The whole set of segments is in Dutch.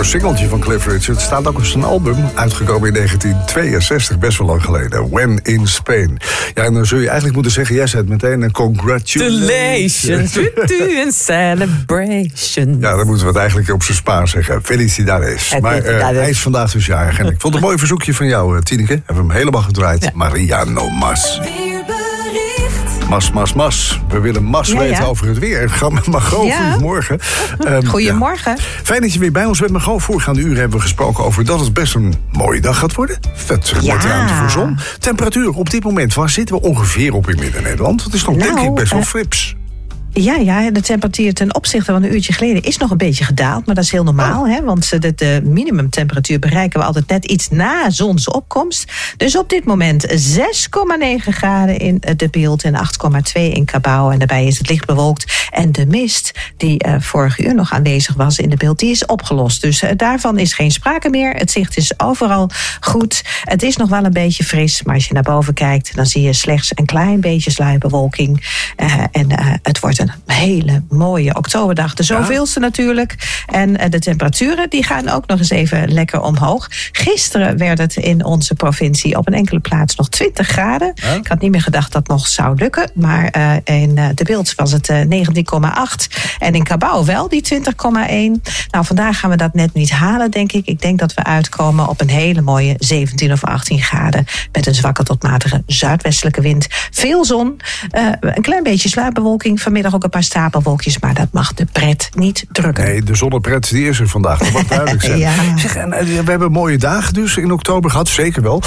Populair singeltje van Cliff Richard. Staat ook op zijn album, uitgekomen in 1962, best wel lang geleden. When in Spain. Ja, en dan zul je eigenlijk moeten zeggen, jij zet meteen een congratulations. Een celebration. Ja, dan moeten we het eigenlijk op zijn Spaans zeggen. Felicidades. Maar hij is vandaag dus jarig. En ik vond het een mooi verzoekje van jou, Tineke. Hebben we hem helemaal gedraaid. Ja. Maria no Mas. Mas. We willen weten over het weer. Margot, goedemorgen. Goedemorgen. Fijn dat je weer bij ons bent, Margot. Voorgaande uren hebben we gesproken over dat het best een mooie dag gaat worden. Met ruimte voor zon. Temperatuur op dit moment, waar zitten we ongeveer op in Midden-Nederland? Dat is nog denk ik best wel frips. Ja, de temperatuur ten opzichte van een uurtje geleden is nog een beetje gedaald. Maar dat is heel normaal, hè? Want de minimumtemperatuur bereiken we altijd net iets na zonsopkomst. Dus op dit moment 6,9 graden in De Bilt en 8,2 in Cabauw. En daarbij is het licht bewolkt. En de mist die vorige uur nog aanwezig was in De Bilt, die is opgelost. Dus daarvan is geen sprake meer. Het zicht is overal goed. Het is nog wel een beetje fris, maar als je naar boven kijkt, dan zie je slechts een klein beetje sluierbewolking. Het wordt een hele mooie oktoberdag. De zoveelste natuurlijk. En de temperaturen die gaan ook nog eens even lekker omhoog. Gisteren werd het in onze provincie op een enkele plaats nog 20 graden. Ja. Ik had niet meer gedacht dat nog zou lukken. Maar in De Bilt was het 19,8. En in Cabauw wel die 20,1. Nou, vandaag gaan we dat net niet halen, denk ik. Ik denk dat we uitkomen op een hele mooie 17 of 18 graden. Met een zwakke tot matige zuidwestelijke wind. Veel zon. Een klein beetje sluierbewolking. Vanmiddag ook een paar stapelwolkjes, maar dat mag de pret niet drukken. Nee, de zonnepret die is er vandaag. Dat mag duidelijk zijn. Zeg, we hebben mooie dagen dus in oktober gehad, zeker wel.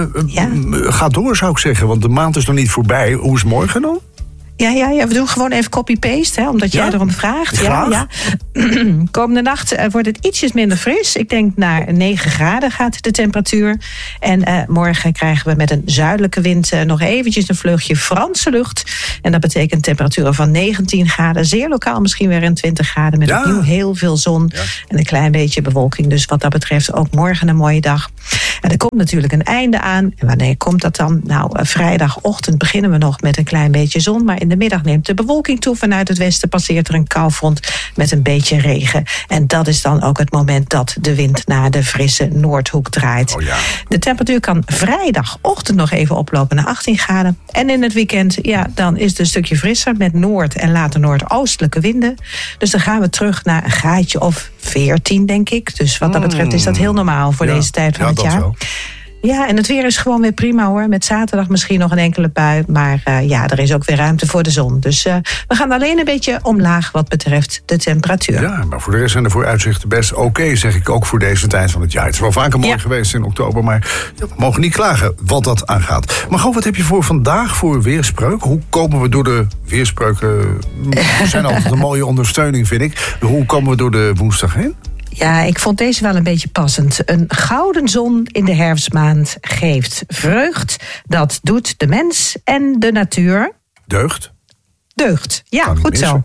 Ga door, zou ik zeggen, want de maand is nog niet voorbij. Hoe is morgen dan? Ja, we doen gewoon even copy-paste, omdat jij erom vraagt. Ja. Komende nacht wordt het ietsjes minder fris. Ik denk naar 9 graden gaat de temperatuur. En morgen krijgen we met een zuidelijke wind nog eventjes een vleugje Franse lucht. En dat betekent temperaturen van 19 graden. Zeer lokaal misschien weer een 20 graden met opnieuw heel veel zon. Ja. En een klein beetje bewolking. Dus wat dat betreft ook morgen een mooie dag. En er komt natuurlijk een einde aan. En wanneer komt dat dan? Nou, vrijdagochtend beginnen we nog met een klein beetje zon. Maar in de middag neemt de bewolking toe. Vanuit het westen passeert er een koufront met een beetje regen. En dat is dan ook het moment dat de wind naar de frisse noordhoek draait. De temperatuur kan vrijdagochtend nog even oplopen naar 18 graden. En in het weekend, dan is het een stukje frisser met noord- en later noordoostelijke winden. Dus dan gaan we terug naar een graadje of 14, denk ik. Dus wat dat betreft is dat heel normaal voor deze tijd van het jaar. Wel. Ja, en het weer is gewoon weer prima hoor. Met zaterdag misschien nog een enkele bui. Maar er is ook weer ruimte voor de zon. Dus we gaan alleen een beetje omlaag wat betreft de temperatuur. Ja, maar voor de rest zijn de vooruitzichten best oké, zeg ik ook voor deze tijd van het jaar. Het is wel vaker mooi geweest in oktober, maar we mogen niet klagen wat dat aangaat. Maar wat heb je voor vandaag voor weerspreuken? Hoe komen we door de weerspreuken? Zijn altijd een mooie ondersteuning, vind ik. Hoe komen we door de woensdag heen? Ja, ik vond deze wel een beetje passend. Een gouden zon in de herfstmaand geeft vreugd. Dat doet de mens en de natuur. Deugd. Ja, goed zo.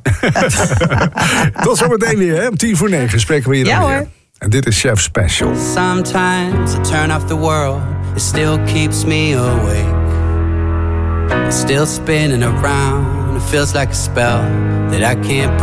Tot zometeen weer, hè? Om 8:50 spreken we hier dan weer. En dit is Chef Special. Sometimes I turn off the world. It still keeps me awake. It's still spinning around. It feels like a spell that I can't break.